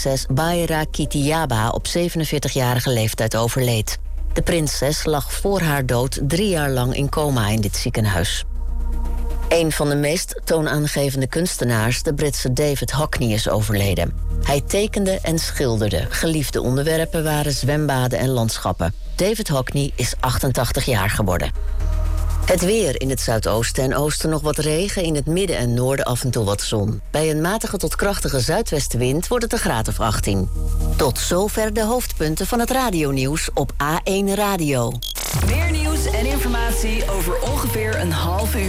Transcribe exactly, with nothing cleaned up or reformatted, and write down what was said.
prinses Baira Kitiaba op zevenenveertigjarige leeftijd overleed. De prinses lag voor haar dood drie jaar lang in coma in dit ziekenhuis. Een van de meest toonaangevende kunstenaars, de Britse David Hockney, is overleden. Hij tekende en schilderde. Geliefde onderwerpen waren zwembaden en landschappen. David Hockney is achtentachtig jaar geworden. Het weer: in het zuidoosten en oosten nog wat regen, in het midden en noorden af en toe wat zon. Bij een matige tot krachtige zuidwestenwind wordt het een graad of achttien. Tot zover de hoofdpunten van het radionieuws op A één Radio. Meer nieuws en informatie over ongeveer een half uur.